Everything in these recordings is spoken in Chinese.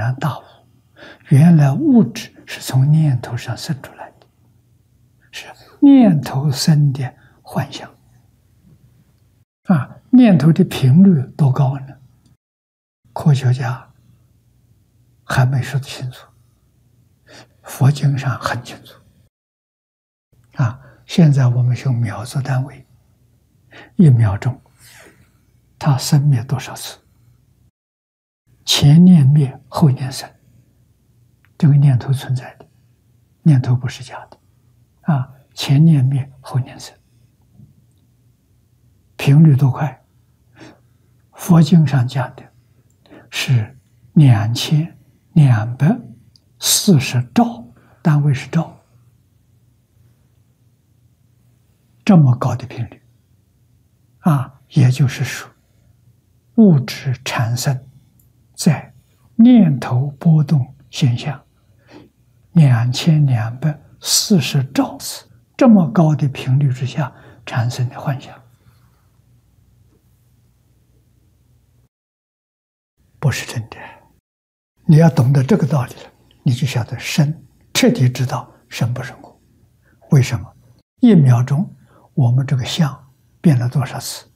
然大悟，原来物质是从念头上生出来的，是念头生的幻象。念头的频率多高呢？科学家还没说得清楚，佛经上很清楚。现在我们用秒做单位，1秒钟它生灭多少次？前念灭，后念生，这个念头存在的，念头不是假的前念灭，后念生，频率多快？佛经上讲的是2240兆，单位是兆，这么高的频率也就是说，物质产生在念头波动现象2240兆次这么高的频率之下产生的幻象，不是真的。你要懂得这个道理了，你就晓得生，彻底知道生不生苦。为什么？1秒钟我们这个相变了多少次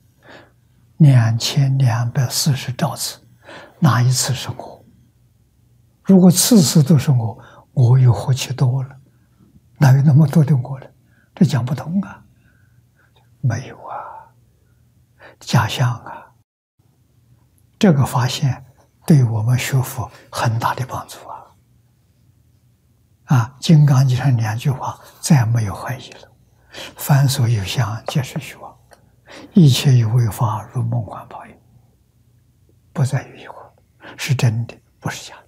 ？2240兆次，哪一次是我？如果次次都是我又何其多了？哪有那么多的我了？这讲不通啊！没有假象这个发现对我们学佛很大的帮助金刚经上2句话再没有怀疑了：凡所有相，皆是虚妄；一切有为法，如梦幻泡影。不在于疑惑，是真的，不是假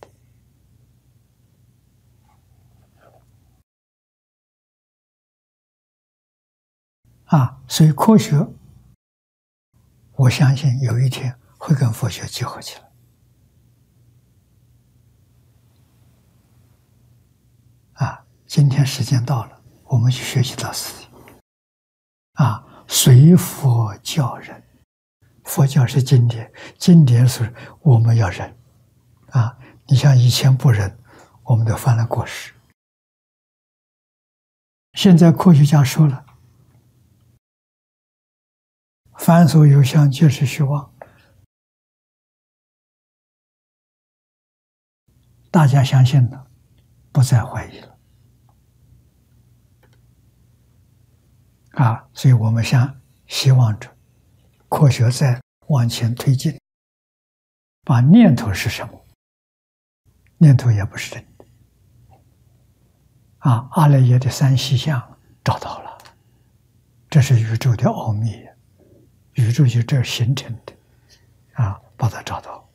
的。所以科学，我相信有一天会跟佛学结合起来。今天时间到了，我们去学习到四题。随佛教人，佛教是经典，经典是我们要忍。你像以前不忍，我们都犯了过失。现在科学家说了，凡所有相，皆是虚妄。大家相信了，不再怀疑了。所以我们希望着科学再往前推进，把念头是什么？念头也不是真的。阿赖耶的3细相找到了，这是宇宙的奥秘，宇宙就这儿形成的把它找到。